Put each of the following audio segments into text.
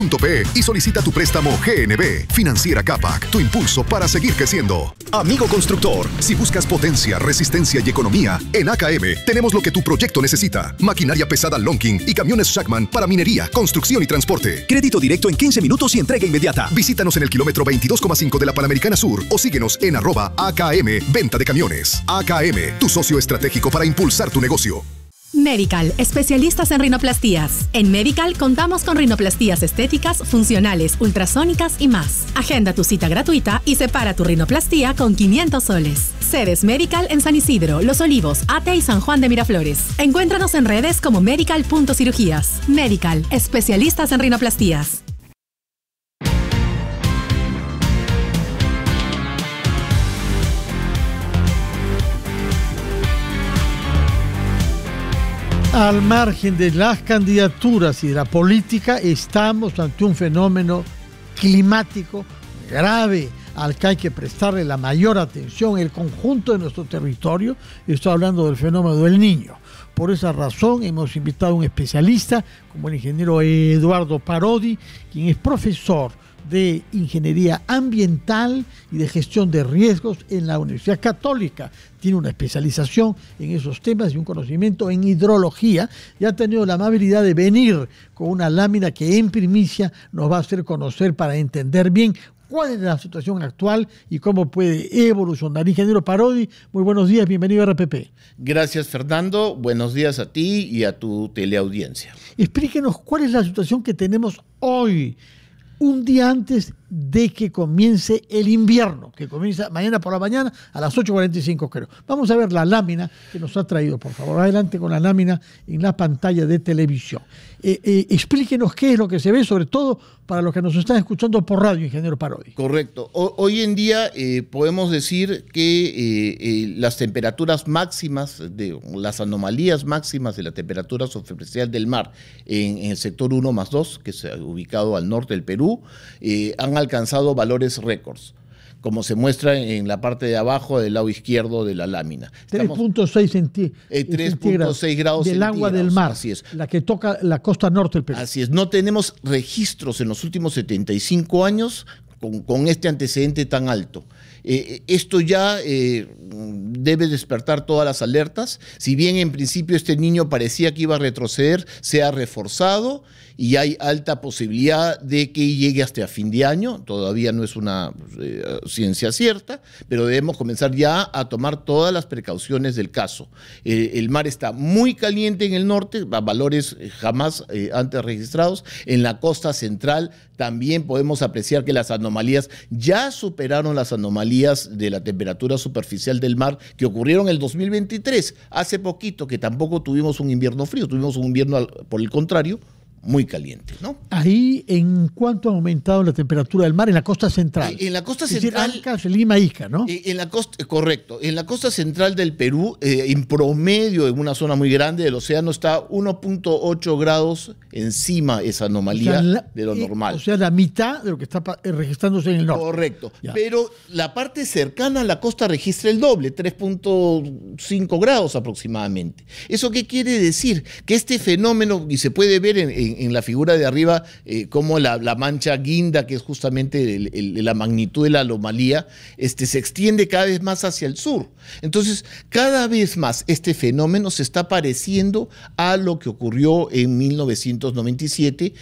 P y solicita tu préstamo GNB. Financiera Capac, tu impulso para seguir creciendo. Amigo constructor, si buscas potencia, resistencia y economía, en AKM tenemos lo que tu proyecto necesita. Maquinaria pesada Lonking y camiones Shackman para minería, construcción y transporte. Crédito directo en 15 minutos y entrega inmediata. Visítanos en el kilómetro 22,5 de la Panamericana Sur o síguenos en @AKM Venta de Camiones. AKM, tu socio estratégico para impulsar tu negocio. Medical, especialistas en rinoplastías. En Medical contamos con rinoplastías estéticas, funcionales, ultrasónicas y más. Agenda tu cita gratuita y separa tu rinoplastía con 500 soles. Sedes Medical en San Isidro, Los Olivos, Ate y San Juan de Miraflores. Encuéntranos en redes como medical.cirugías. Medical, especialistas en rinoplastías. Al margen de las candidaturas y de la política, estamos ante un fenómeno climático grave al que hay que prestarle la mayor atención en el conjunto de nuestro territorio. Estoy hablando del fenómeno del Niño. Por esa razón hemos invitado a un especialista como el ingeniero Eduardo Parodi, quien es profesor de Ingeniería Ambiental y de Gestión de Riesgos en la Universidad Católica. Tiene una especialización en esos temas y un conocimiento en hidrología y ha tenido la amabilidad de venir con una lámina que en primicia nos va a hacer conocer para entender bien cuál es la situación actual y cómo puede evolucionar. Ingeniero Parodi, muy buenos días, bienvenido a RPP. Gracias, Fernando. Buenos días a ti y a tu teleaudiencia. Explíquenos cuál es la situación que tenemos hoy, un día antes de que comience el invierno, que comienza mañana por la mañana a las 8:45 creo. Vamos a ver la lámina que nos ha traído, por favor. Adelante con la lámina en la pantalla de televisión. Explíquenos qué es lo que se ve, sobre todo para los que nos están escuchando por radio, ingeniero Parodi. Correcto. Hoy en día podemos decir que las temperaturas máximas, las anomalías máximas de la temperatura superficial del mar en el sector 1+2, que es ubicado al norte del Perú, han alcanzado valores récords, como se muestra en la parte de abajo del lado izquierdo de la lámina. 3.6 grados del agua del mar, así es. La que toca la costa norte del Perú. Así es, no tenemos registros en los últimos 75 años con este antecedente tan alto. Esto ya debe despertar todas las alertas. Si bien en principio este niño parecía que iba a retroceder, se ha reforzado y hay alta posibilidad de que llegue hasta fin de año. Todavía no es una ciencia cierta, pero debemos comenzar ya a tomar todas las precauciones del caso. El mar está muy caliente en el norte, a valores jamás antes registrados. En la costa central también podemos apreciar que las anomalías ya superaron las anomalías de la temperatura superficial del mar que ocurrieron en el 2023, hace poquito, que tampoco tuvimos un invierno frío, tuvimos un invierno, por el contrario, muy caliente, ¿no? Ahí, ¿en cuánto ha aumentado la temperatura del mar en la costa central? En la costa central. central. Es decir, Ancash, Lima, Ica, ¿no? En la costa, correcto. En la costa central del Perú, en promedio, en una zona muy grande del océano, está 1.8 grados encima esa anomalía de lo normal. O sea, la mitad de lo que está registrándose en el norte. Correcto. Ya. Pero la parte cercana a la costa registra el doble, 3.5 grados aproximadamente. ¿Eso qué quiere decir? Que este fenómeno, y se puede ver en la figura de arriba, como la mancha guinda, que es justamente la magnitud de la anomalía, se extiende cada vez más hacia el sur. Entonces, cada vez más este fenómeno se está pareciendo a lo que ocurrió en 1997,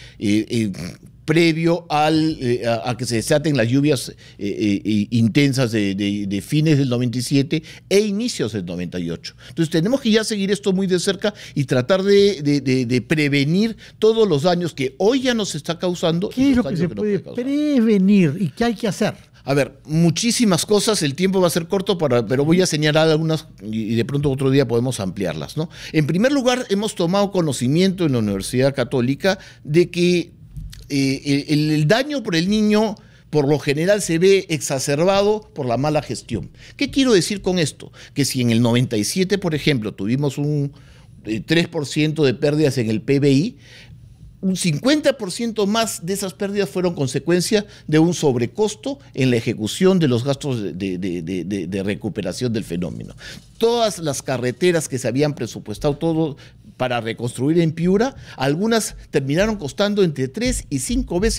previo a que se desaten las lluvias intensas de fines del 97 e inicios del 98. Entonces tenemos que ya seguir esto muy de cerca y tratar de prevenir todos los daños que hoy ya nos está causando. ¿Qué es lo que se puede prevenir y qué hay que hacer? A ver, muchísimas cosas, el tiempo va a ser corto, pero voy a señalar algunas y de pronto otro día podemos ampliarlas, ¿no? En primer lugar, hemos tomado conocimiento en la Universidad Católica de que el daño por el niño por lo general se ve exacerbado por la mala gestión. ¿Qué quiero decir con esto? Que si en el 97, por ejemplo, tuvimos un 3% de pérdidas en el PBI, un 50% más de esas pérdidas fueron consecuencia de un sobrecosto en la ejecución de los gastos de recuperación del fenómeno. Todas las carreteras que se habían presupuestado todo para reconstruir en Piura, algunas terminaron costando entre 3 y 5 veces